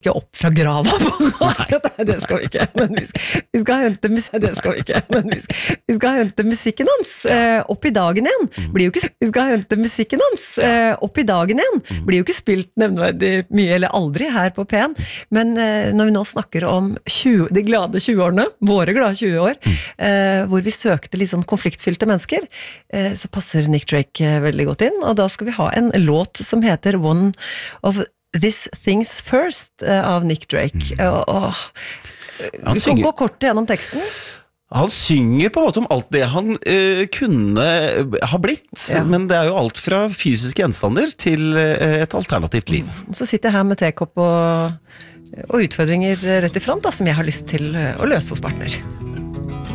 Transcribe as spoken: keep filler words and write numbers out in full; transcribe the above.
Ikke opp fra grava på en måte, nei, det skal vi ikke, men vi skal, vi skal hente mus- det skal vi ikke, men vi skal, vi skal hente musikken hans eh, opp i dagen igjen, blir jo ikke, vi skal hente musikken hans eh, opp i dagen igjen, blir jo ikke spilt nevneverdig mye eller aldri her på P en, men eh, når vi nå snakker om tjue, de glade tjue-årene, våre glade tjue år, eh, hvor vi søkte litt sånn konfliktfylte mennesker, eh, så passer Nick Drake eh, veldig godt inn, og da skal vi ha en låt som heter One of This Things First av Nick Drake. Mm. Og, og, vi kan gå kort gjennom teksten. Han synger på en måte om alt det han uh, kunne ha blitt, ja. Men det er jo alt fra fysiske gjenstander til uh, et alternativt liv. Så sitter jeg her med tekopp og, og utfordringer rett i front da, som jeg har lyst til å løse hos partner.